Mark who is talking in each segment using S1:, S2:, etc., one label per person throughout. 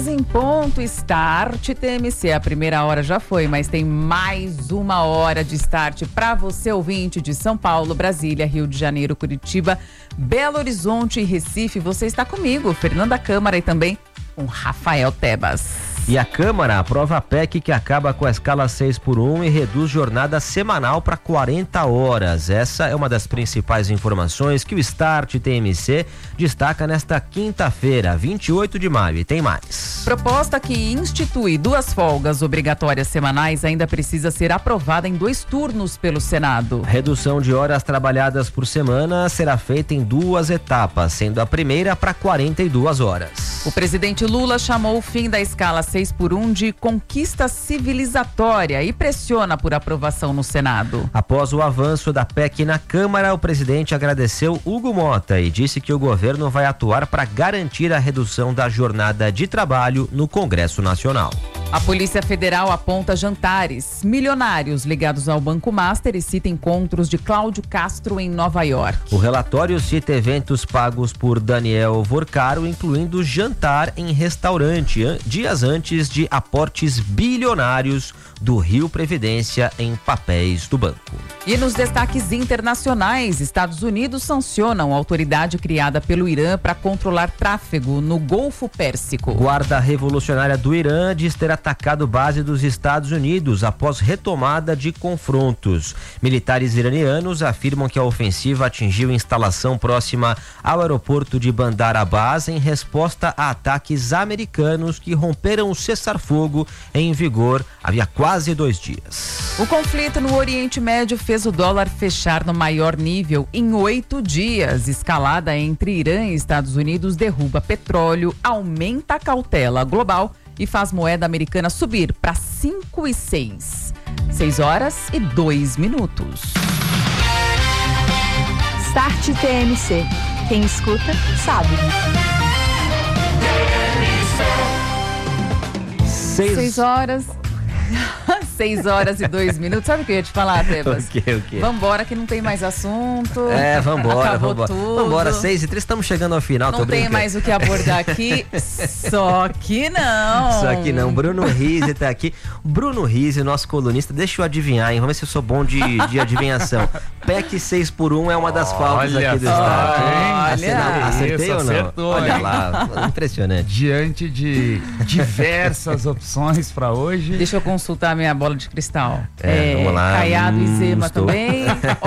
S1: Em ponto, Start TMC. A primeira hora já foi, mas tem mais uma hora de Start para você, ouvinte de São Paulo, Brasília, Rio de Janeiro, Curitiba, Belo Horizonte e Recife. Você está comigo, Fernanda Câmara, e também com Rafael Tebas.
S2: E a Câmara aprova a PEC que acaba com a escala 6x1 e reduz jornada semanal para 40 horas. Essa é uma das principais informações que o Start TMC destaca nesta quinta-feira, 28 de maio. E tem mais.
S1: Proposta que institui 2 folgas obrigatórias semanais ainda precisa ser aprovada em 2 turnos pelo Senado.
S2: Redução de horas trabalhadas por semana será feita em 2 etapas, sendo a primeira para 42 horas.
S1: O presidente Lula chamou o fim da escala 6x1 de conquista civilizatória e pressiona por aprovação no Senado.
S2: Após o avanço da PEC na Câmara, o presidente agradeceu Hugo Mota e disse que o governo vai atuar para garantir a redução da jornada de trabalho no Congresso Nacional.
S1: A Polícia Federal aponta jantares milionários ligados ao Banco Master e cita encontros de Cláudio Castro em Nova York.
S2: O relatório cita eventos pagos por Daniel Vorcaro, incluindo jantar em restaurante, dias antes de aportes bilionários do Rio Previdência em papéis do banco.
S1: E nos destaques internacionais, Estados Unidos sancionam a autoridade criada pelo Irã para controlar tráfego no Golfo Pérsico.
S2: Guarda Revolucionária do Irã diz ter atacado base dos Estados Unidos após retomada de confrontos. Militares iranianos afirmam que a ofensiva atingiu instalação próxima ao aeroporto de Bandar Abbas em resposta a ataques americanos que romperam o cessar-fogo em vigor havia quase 2 dias.
S1: O conflito no Oriente Médio fez o dólar fechar no maior nível em 8 dias. Escalada entre Irã e Estados Unidos derruba petróleo, aumenta a cautela global e faz moeda americana subir para 5,06. 6h02.
S3: Start TMC. Quem escuta, sabe.
S1: 6h02. Sabe o que eu ia te falar, Tebas?
S2: O quê?
S1: Vambora que não tem mais assunto.
S2: Vambora.
S1: Tudo.
S2: Vambora, 6h03, estamos chegando ao final.
S1: Não tem mais o que abordar aqui, só que não.
S2: Bruno Rizzi tá aqui. Bruno Rizzi, nosso colunista, deixa eu adivinhar, hein? Vamos ver se eu sou bom de adivinhação. PEC 6x1 é uma das pautas aqui do Estado. Acertei ou não?
S4: Acertou,
S2: olha lá, impressionante.
S4: Diante de diversas opções para hoje.
S1: Deixa eu consultar minha bola de cristal.
S2: Vamos lá.
S1: Caiado e Zema também.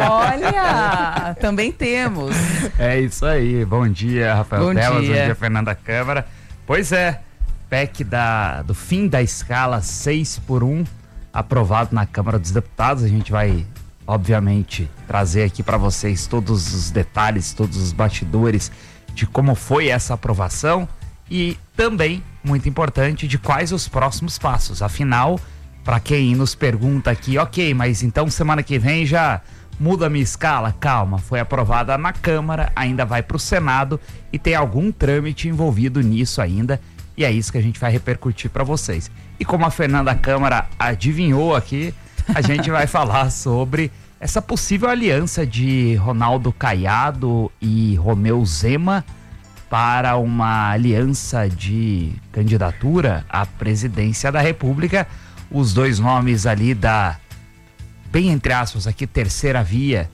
S1: Olha, também temos.
S4: É isso aí. Bom dia, Rafael Tebas. Bom dia, Fernanda Câmara. Pois é, PEC do fim da escala 6x1, aprovado na Câmara dos Deputados. A gente vai, obviamente, trazer aqui para vocês todos os detalhes, todos os bastidores de como foi essa aprovação e também, muito importante, de quais os próximos passos. Afinal, para quem nos pergunta aqui, ok, mas então semana que vem já muda a minha escala? Calma, foi aprovada na Câmara, ainda vai para o Senado e tem algum trâmite envolvido nisso ainda, e é isso que a gente vai repercutir para vocês. E como a Fernanda Câmara adivinhou aqui, a gente vai falar sobre essa possível aliança de Ronaldo Caiado e Romeu Zema para uma aliança de candidatura à presidência da República. Os 2 nomes ali da, bem entre aspas aqui, terceira via,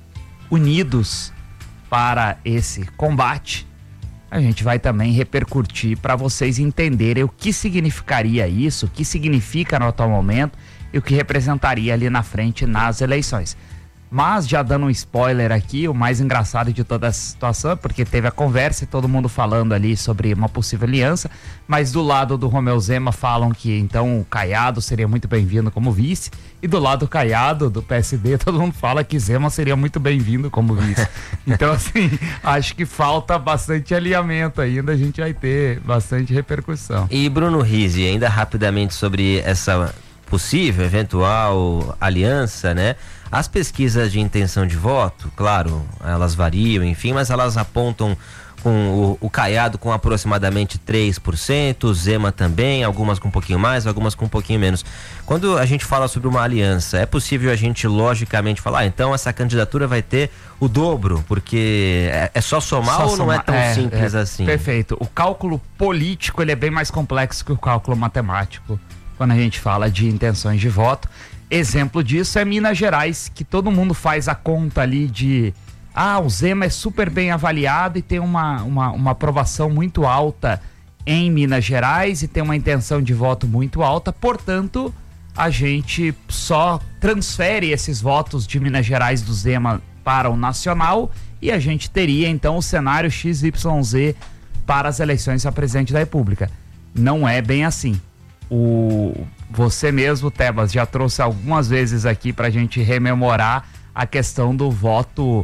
S4: unidos para esse combate. A gente vai também repercutir para vocês entenderem o que significaria isso, o que significa no atual momento e o que representaria ali na frente nas eleições. Mas, já dando um spoiler aqui, o mais engraçado de toda essa situação é porque teve a conversa e todo mundo falando ali sobre uma possível aliança, mas do lado do Romeu Zema falam que então o Caiado seria muito bem-vindo como vice, e do lado do Caiado, do PSD, todo mundo fala que Zema seria muito bem-vindo como vice. Então, assim, acho que falta bastante alinhamento ainda, a gente vai ter bastante repercussão.
S2: E Bruno Rizzi, ainda rapidamente sobre essa possível, eventual aliança, né? As pesquisas de intenção de voto, claro, elas variam, enfim, mas elas apontam com o Caiado com aproximadamente 3%, o Zema também, algumas com um pouquinho mais, algumas com um pouquinho menos. Quando a gente fala sobre uma aliança, é possível a gente logicamente falar, então essa candidatura vai ter o dobro, porque é só somar ou não é tão simples assim?
S4: Perfeito. O cálculo político ele é bem mais complexo que o cálculo matemático, quando a gente fala de intenções de voto. Exemplo disso é Minas Gerais, que todo mundo faz a conta ali de o Zema é super bem avaliado e tem uma aprovação muito alta em Minas Gerais e tem uma intenção de voto muito alta, portanto, a gente só transfere esses votos de Minas Gerais do Zema para o nacional e a gente teria então o cenário XYZ para as eleições a presidente da República. Não é bem assim. Você mesmo, Tebas, já trouxe algumas vezes aqui para a gente rememorar a questão do voto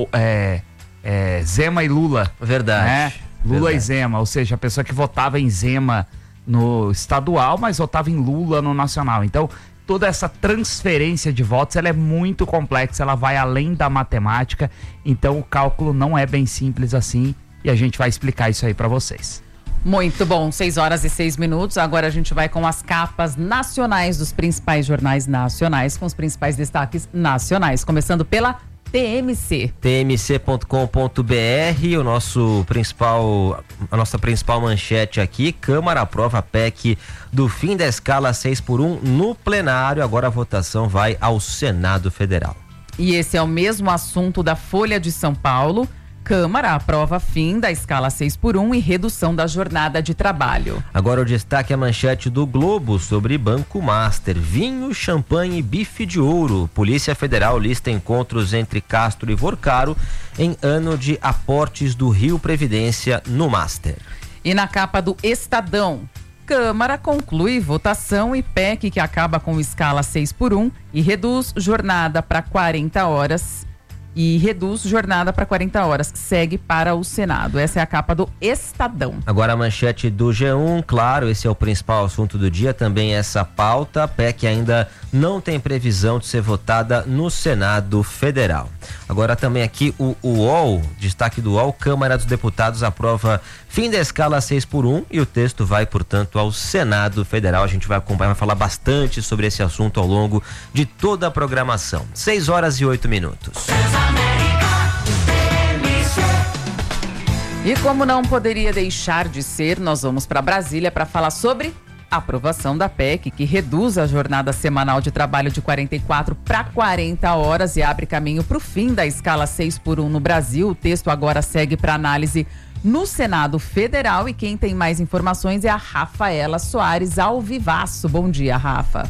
S4: Zema e Lula.
S2: Verdade.
S4: Né? Lula e Zema, ou seja, a pessoa que votava em Zema no estadual, mas votava em Lula no nacional. Então, toda essa transferência de votos, ela é muito complexa, ela vai além da matemática, então o cálculo não é bem simples assim e a gente vai explicar isso aí para vocês.
S1: Muito bom, 6h06. Agora a gente vai com as capas nacionais dos principais jornais nacionais, com os principais destaques nacionais, começando pela TMC.
S2: tmc.com.br, a nossa principal manchete aqui: Câmara aprova a PEC do fim da escala 6x1 no plenário. Agora a votação vai ao Senado Federal.
S1: E esse é o mesmo assunto da Folha de São Paulo. Câmara aprova fim da escala 6x1 e redução da jornada de trabalho.
S2: Agora o destaque é a manchete do Globo sobre Banco Master. Vinho, champanhe e bife de ouro. Polícia Federal lista encontros entre Castro e Vorcaro em ano de aportes do Rio Previdência no Master.
S1: E na capa do Estadão, Câmara conclui votação e PEC que acaba com escala 6x1 e reduz jornada para 40 horas. Segue para o Senado. Essa é a capa do Estadão.
S2: Agora a manchete do G1, claro, esse é o principal assunto do dia, também essa pauta. A PEC ainda não tem previsão de ser votada no Senado Federal. Agora também aqui o UOL, destaque do UOL: Câmara dos Deputados aprova fim da escala 6x1 e o texto vai, portanto, ao Senado Federal. A gente vai acompanhar, vai falar bastante sobre esse assunto ao longo de toda a programação. 6h08.
S1: E como não poderia deixar de ser, nós vamos para Brasília para falar sobre a aprovação da PEC, que reduz a jornada semanal de trabalho de 44 para 40 horas e abre caminho para o fim da escala 6x1 no Brasil. O texto agora segue para análise no Senado Federal e quem tem mais informações é a Rafaela Soares, ao vivaço. Bom dia, Rafa.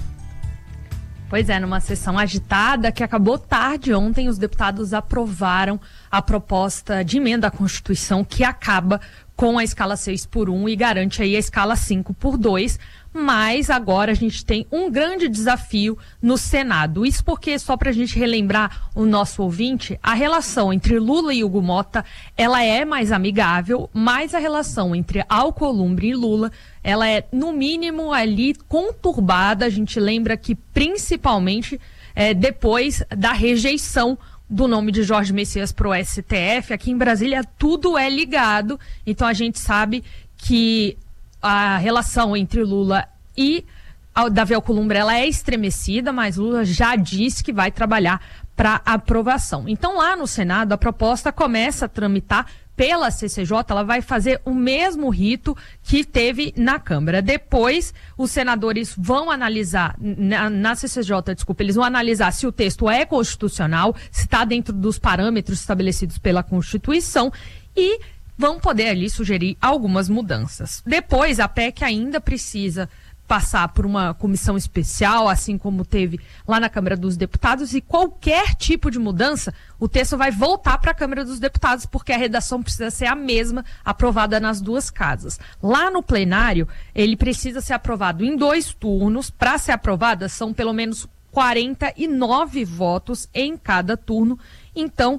S5: Pois é, numa sessão agitada que acabou tarde ontem, os deputados aprovaram a proposta de emenda à Constituição que acaba com a escala 6x1 e garante aí a escala 5x2, mas agora a gente tem um grande desafio no Senado. Isso porque, só para a gente relembrar o nosso ouvinte, a relação entre Lula e Hugo Motta, ela é mais amigável, mas a relação entre Alcolumbre e Lula, ela é, no mínimo, ali conturbada. A gente lembra que, principalmente, depois da rejeição do nome de Jorge Messias para o STF, aqui em Brasília tudo é ligado, então a gente sabe que a relação entre Lula e Davi Alcolumbre, ela é estremecida, mas Lula já disse que vai trabalhar para aprovação. Então lá no Senado a proposta começa a tramitar pela CCJ, ela vai fazer o mesmo rito que teve na Câmara. Depois, os senadores vão analisar, na CCJ, eles vão analisar se o texto é constitucional, se está dentro dos parâmetros estabelecidos pela Constituição e vão poder ali sugerir algumas mudanças. Depois, a PEC ainda precisa passar por uma comissão especial, assim como teve lá na Câmara dos Deputados, e qualquer tipo de mudança, o texto vai voltar para a Câmara dos Deputados, porque a redação precisa ser a mesma, aprovada nas duas casas. Lá no plenário, ele precisa ser aprovado em 2 turnos. Para ser aprovada, são pelo menos 49 votos em cada turno. Então,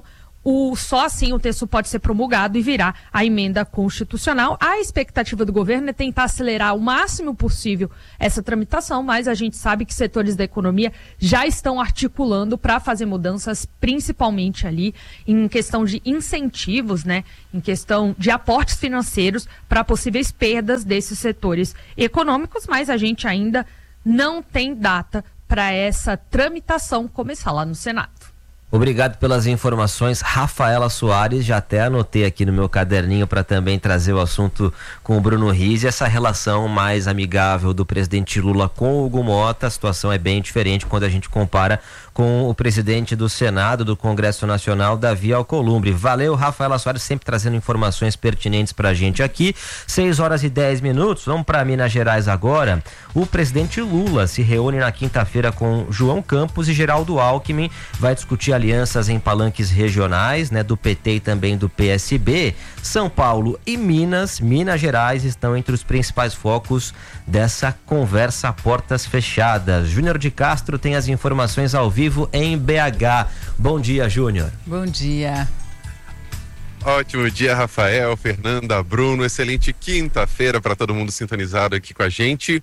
S5: Só assim o texto pode ser promulgado e virar a emenda constitucional. A expectativa do governo é tentar acelerar o máximo possível essa tramitação, mas a gente sabe que setores da economia já estão articulando para fazer mudanças, principalmente ali em questão de incentivos, né? Em questão de aportes financeiros para possíveis perdas desses setores econômicos, mas a gente ainda não tem data para essa tramitação começar lá no Senado.
S2: Obrigado pelas informações, Rafaela Soares. Já até anotei aqui no meu caderninho para também trazer o assunto com o Bruno Rizzi. Essa relação mais amigável do presidente Lula com o Hugo Mota, a situação é bem diferente quando a gente compara com o presidente do Senado, do Congresso Nacional, Davi Alcolumbre. Valeu, Rafaela Soares, sempre trazendo informações pertinentes pra gente aqui. 6h10. Vamos para Minas Gerais agora. O presidente Lula se reúne na quinta-feira com João Campos e Geraldo Alckmin. Vai discutir alianças em palanques regionais, né, do PT e também do PSB. São Paulo e Minas Gerais estão entre os principais focos dessa conversa a portas fechadas. Júnior de Castro tem as informações ao vivo em BH. Bom dia, Júnior.
S1: Bom dia.
S6: Ótimo dia, Rafael, Fernanda, Bruno. Excelente quinta-feira para todo mundo sintonizado aqui com a gente.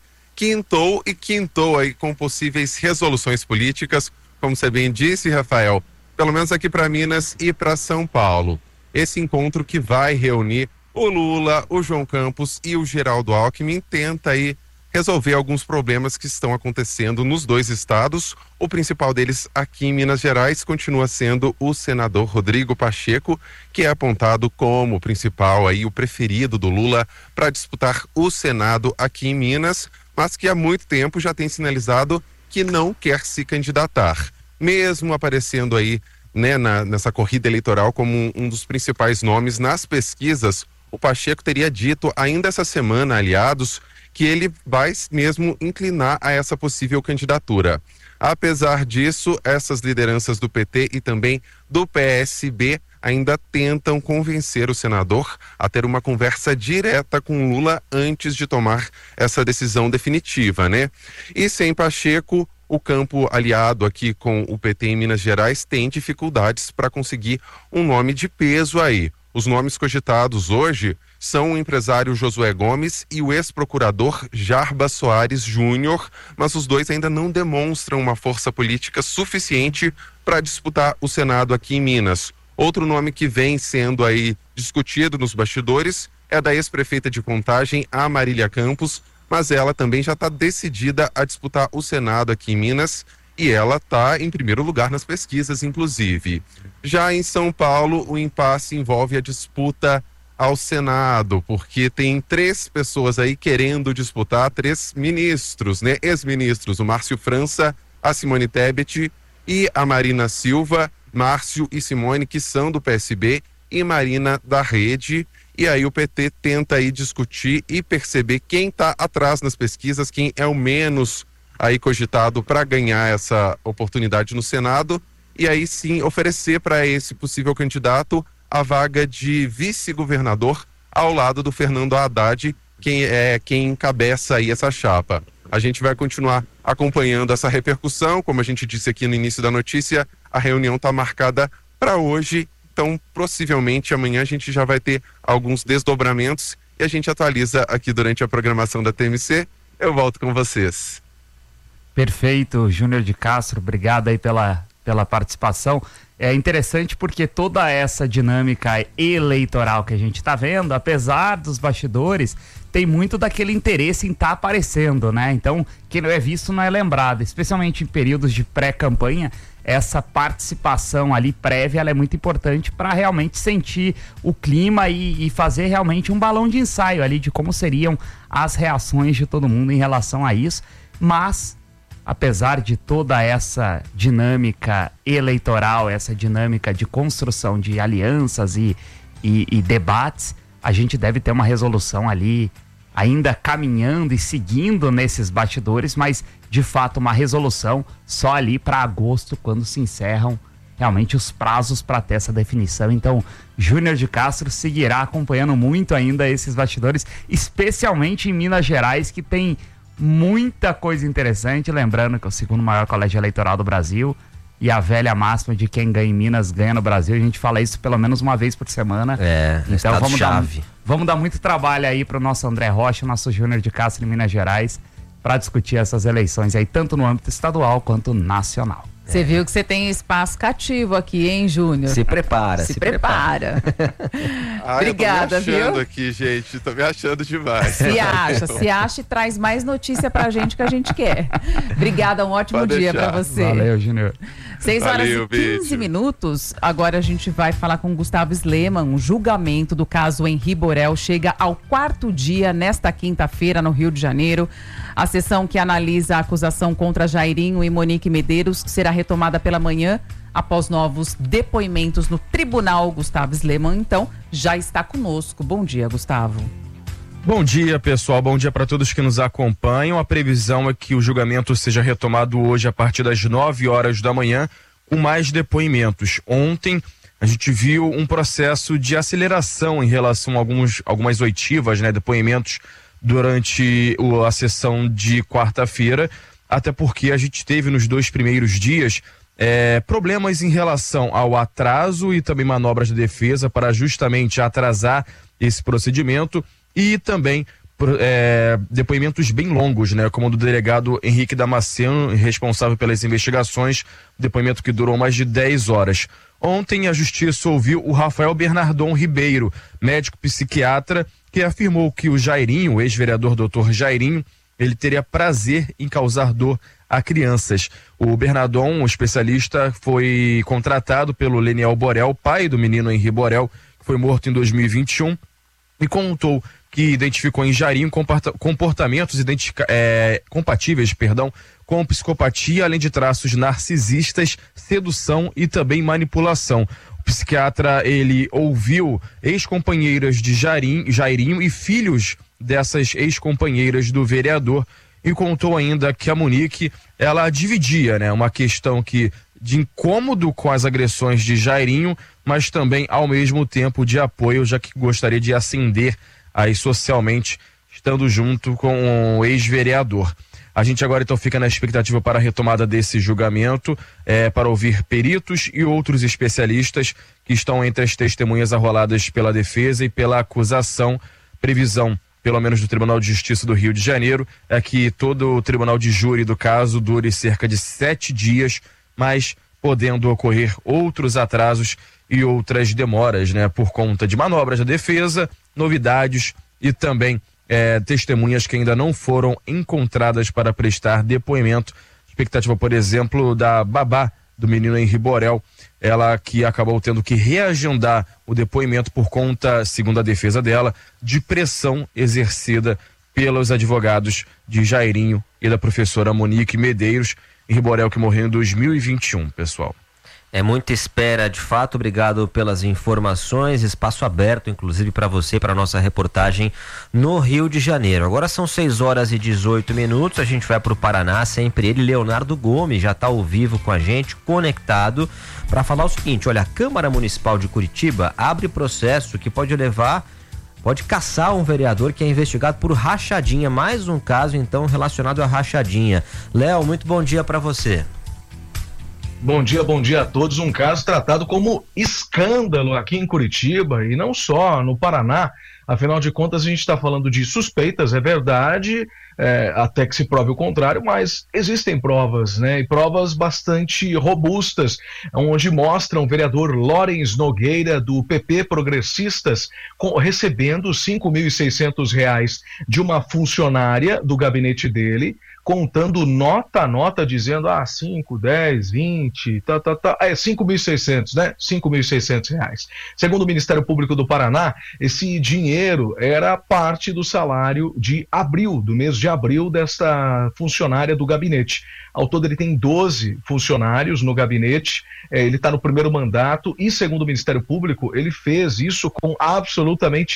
S6: Quintou aí com possíveis resoluções políticas, como você bem disse, Rafael, pelo menos aqui para Minas e para São Paulo. Esse encontro que vai reunir o Lula, o João Campos e o Geraldo Alckmin tenta aí resolver alguns problemas que estão acontecendo nos dois estados. O principal deles aqui em Minas Gerais continua sendo o senador Rodrigo Pacheco, que é apontado como o principal aí, o preferido do Lula para disputar o Senado aqui em Minas, mas que há muito tempo já tem sinalizado que não quer se candidatar. Mesmo aparecendo aí, né, nessa corrida eleitoral como um dos principais nomes nas pesquisas, o Pacheco teria dito ainda essa semana, aliados, que ele vai mesmo inclinar a essa possível candidatura. Apesar disso, essas lideranças do PT e também do PSB ainda tentam convencer o senador a ter uma conversa direta com Lula antes de tomar essa decisão definitiva, né? E sem Pacheco, o campo aliado aqui com o PT em Minas Gerais tem dificuldades para conseguir um nome de peso aí. Os nomes cogitados hoje são o empresário Josué Gomes e o ex-procurador Jarbas Soares Júnior, mas os dois ainda não demonstram uma força política suficiente para disputar o Senado aqui em Minas. Outro nome que vem sendo aí discutido nos bastidores é da ex-prefeita de Contagem, a Marília Campos, mas ela também já está decidida a disputar o Senado aqui em Minas e ela está em primeiro lugar nas pesquisas, inclusive. Já em São Paulo, o impasse envolve a disputa ao Senado, porque tem 3 pessoas aí querendo disputar, 3 ministros, né? Ex-ministros, o Márcio França, a Simone Tebet e a Marina Silva. Márcio e Simone, que são do PSB, e Marina da Rede. E aí o PT tenta aí discutir e perceber quem está atrás nas pesquisas, quem é o menos aí cogitado para ganhar essa oportunidade no Senado, e aí sim oferecer para esse possível candidato a vaga de vice-governador ao lado do Fernando Haddad, quem encabeça aí essa chapa. A gente vai continuar acompanhando essa repercussão, como a gente disse aqui no início da notícia, a reunião está marcada para hoje, então possivelmente amanhã a gente já vai ter alguns desdobramentos e a gente atualiza aqui durante a programação da TMC. Eu volto com vocês.
S4: Perfeito, Júnior de Castro, obrigado aí pela participação. É interessante porque toda essa dinâmica eleitoral que a gente está vendo, apesar dos bastidores, tem muito daquele interesse em estar aparecendo, né? Então, quem não é visto não é lembrado, especialmente em períodos de pré-campanha. Essa participação ali prévia, ela é muito importante para realmente sentir o clima e fazer realmente um balão de ensaio ali de como seriam as reações de todo mundo em relação a isso. Mas, apesar de toda essa dinâmica eleitoral, essa dinâmica de construção de alianças e debates, a gente deve ter uma resolução ali ainda caminhando e seguindo nesses bastidores, mas de fato uma resolução só ali para agosto, quando se encerram realmente os prazos para ter essa definição. Então, Júnior de Castro seguirá acompanhando muito ainda esses bastidores, especialmente em Minas Gerais, que tem muita coisa interessante. Lembrando que é o segundo maior colégio eleitoral do Brasil, e a velha máxima de quem ganha em Minas ganha no Brasil. A gente fala isso pelo menos uma vez por semana.
S2: Então
S4: vamos dar muito trabalho aí pro nosso André Rocha, nosso Júnior de Castro em Minas Gerais, para discutir essas eleições aí, tanto no âmbito estadual quanto nacional.
S1: Você viu que você tem espaço cativo aqui, hein, Júnior?
S2: Se prepara.
S1: Obrigada,
S6: viu? Eu tô me achando
S1: viu?
S6: aqui, gente. Tô me achando demais.
S1: Se acha e traz mais notícia pra gente que a gente quer. Obrigada, um ótimo dia pra você.
S4: Valeu, Júnior.
S1: 6h15 minutos. Agora a gente vai falar com Gustavo Sleman. O julgamento do caso Henri Borel chega ao 4º dia nesta quinta-feira no Rio de Janeiro. A sessão que analisa a acusação contra Jairinho e Monique Medeiros será retomada pela manhã após novos depoimentos no tribunal. Gustavo Sleman, então, já está conosco. Bom dia, Gustavo.
S7: Bom dia, pessoal. Bom dia para todos que nos acompanham. A previsão é que o julgamento seja retomado hoje a partir das 9 horas da manhã, com mais depoimentos. Ontem, a gente viu um processo de aceleração em relação a algumas oitivas, depoimentos durante a sessão de quarta-feira, até porque a gente teve nos 2 primeiros dias problemas em relação ao atraso e também manobras de defesa para justamente atrasar esse procedimento e também depoimentos bem longos, como o do delegado Henrique Damasceno, responsável pelas investigações, depoimento que durou mais de 10 horas. Ontem a justiça ouviu o Rafael Bernardon Ribeiro, médico psiquiatra, que afirmou que o Jairinho, o ex-vereador doutor Jairinho, ele teria prazer em causar dor a crianças. O Bernardon, um especialista, foi contratado pelo Leniel Borel, pai do menino Henri Borel, que foi morto em 2021, e contou que identificou em Jairinho comportamentos compatíveis, com psicopatia, além de traços narcisistas, sedução e também manipulação. O psiquiatra, ele ouviu ex-companheiras de Jairinho e filhos dessas ex-companheiras do vereador e contou ainda que a Monique, ela dividia, uma questão de incômodo com as agressões de Jairinho, mas também ao mesmo tempo de apoio, já que gostaria de ascender aí socialmente, estando junto com o ex-vereador. A gente agora então fica na expectativa para a retomada desse julgamento, para ouvir peritos e outros especialistas que estão entre as testemunhas arroladas pela defesa e pela acusação. Previsão, pelo menos do Tribunal de Justiça do Rio de Janeiro, é que todo o tribunal de júri do caso dure cerca de 7 dias, mas podendo ocorrer outros atrasos e outras demoras, por conta de manobras da defesa, novidades e também testemunhas que ainda não foram encontradas para prestar depoimento. Expectativa, por exemplo, da babá do menino Henri Borel, ela que acabou tendo que reagendar o depoimento por conta, segundo a defesa dela, de pressão exercida pelos advogados de Jairinho e da professora Monique Medeiros. Henri Borel que morreu em 2021, pessoal.
S2: É muita espera, de fato. Obrigado pelas informações. Espaço aberto, inclusive, para você, para nossa reportagem no Rio de Janeiro. Agora são 6h18. A gente vai para o Paraná. Sempre ele, Leonardo Gomes, já está ao vivo com a gente, conectado, para falar o seguinte: olha, a Câmara Municipal de Curitiba abre processo que pode caçar um vereador que é investigado por rachadinha. Mais um caso, então, relacionado à rachadinha. Léo, muito bom dia para você.
S8: Bom dia a todos. Um caso tratado como escândalo aqui em Curitiba e não só no Paraná. Afinal de contas, a gente está falando de suspeitas, é verdade, até que se prove o contrário, mas existem provas, e provas bastante robustas, onde mostram o vereador Lawrence Nogueira, do PP Progressistas, recebendo R$ 5.600 de uma funcionária do gabinete dele, contando nota a nota, dizendo 5, 10, 20, é 5.600, né? R$5.600. Segundo o Ministério Público do Paraná, esse dinheiro era parte do salário de abril, do mês de abril, desta funcionária do gabinete. Ao todo ele tem 12 funcionários no gabinete, ele está no primeiro mandato e, segundo o Ministério Público, ele fez isso com absolutamente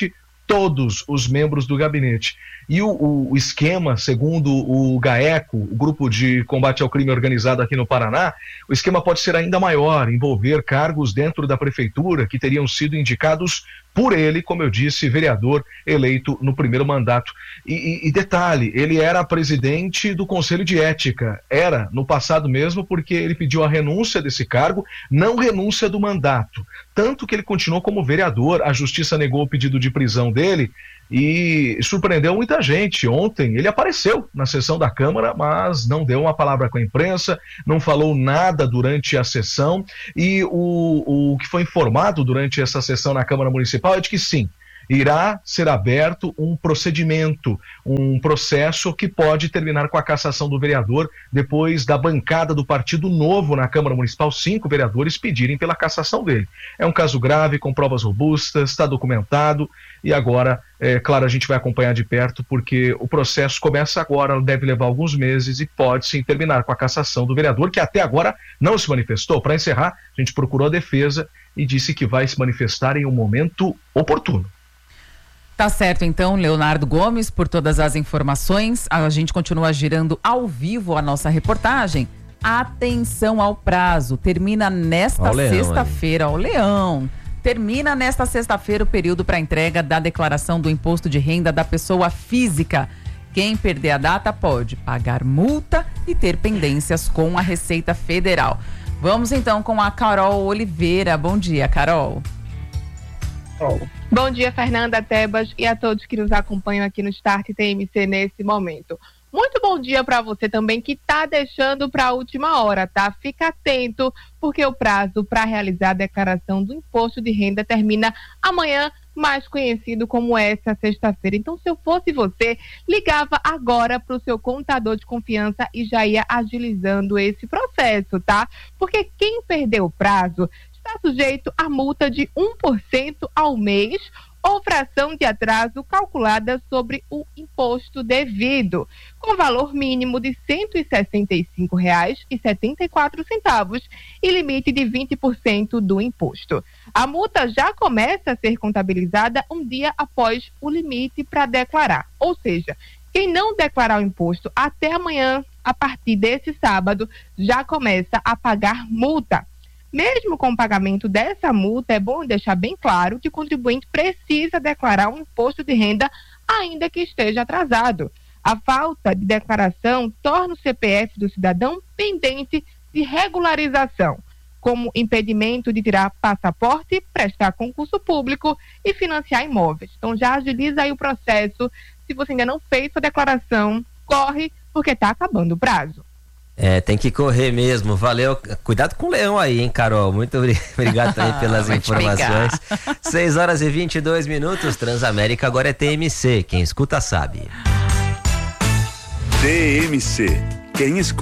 S8: todos os membros do gabinete. E o esquema, segundo o GAECO, o Grupo de Combate ao Crime Organizado aqui no Paraná, o esquema pode ser ainda maior, envolver cargos dentro da prefeitura que teriam sido indicados por ele, como eu disse, vereador eleito no primeiro mandato. E detalhe, ele era presidente do Conselho de Ética, era no passado mesmo, porque ele pediu a renúncia desse cargo, não renúncia do mandato, tanto que ele continuou como vereador. A justiça negou o pedido de prisão dele e surpreendeu muita gente. Ontem ele apareceu na sessão da Câmara, mas não deu uma palavra com a imprensa, não falou nada durante a sessão, e o que foi informado durante essa sessão na Câmara Municipal é de que sim, irá ser aberto um procedimento, um processo que pode terminar com a cassação do vereador, depois da bancada do Partido Novo na Câmara Municipal, 5 vereadores pedirem pela cassação dele. É um caso grave, com provas robustas, está documentado, e agora, claro, a gente vai acompanhar de perto, porque o processo começa agora, deve levar alguns meses e pode sim terminar com a cassação do vereador, que até agora não se manifestou. Para encerrar, a gente procurou a defesa e disse que vai se manifestar em um momento oportuno.
S1: Tá certo, então, Leonardo Gomes, por todas as informações. A gente continua girando ao vivo a nossa reportagem. Atenção ao prazo. Termina nesta sexta-feira. Ó, o Leão. Termina nesta sexta-feira o período para entrega da declaração do imposto de renda da pessoa física. Quem perder a data pode pagar multa e ter pendências com a Receita Federal. Vamos então com a Carol Oliveira. Bom dia, Carol.
S9: Bom dia, Fernanda, Tebas e a todos que nos acompanham aqui no Start TMC nesse momento. Muito bom dia para você também que está deixando para a última hora, tá? Fica atento, porque o prazo para realizar a declaração do imposto de renda termina amanhã, mais conhecido como essa sexta-feira. Então, se eu fosse você, ligava agora para o seu contador de confiança e já ia agilizando esse processo, tá? Porque quem perdeu o prazo está sujeito a multa de 1% ao mês ou fração de atraso calculada sobre o imposto devido, com valor mínimo de R$ 165,74 e limite de 20% do imposto. A multa já começa a ser contabilizada um dia após o limite para declarar, ou seja, quem não declarar o imposto até amanhã, a partir desse sábado, já começa a pagar multa. Mesmo com o pagamento dessa multa, é bom deixar bem claro que o contribuinte precisa declarar um imposto de renda, ainda que esteja atrasado. A falta de declaração torna o CPF do cidadão pendente de regularização, como impedimento de tirar passaporte, prestar concurso público e financiar imóveis. Então já agiliza aí o processo. Se você ainda não fez sua declaração, corre, porque está acabando o prazo.
S2: Tem que correr mesmo, valeu, cuidado com o leão aí, hein, Carol, muito obrigado também pelas informações. 6h22, Transamérica agora é TMC, quem escuta sabe.
S10: TMC, quem escuta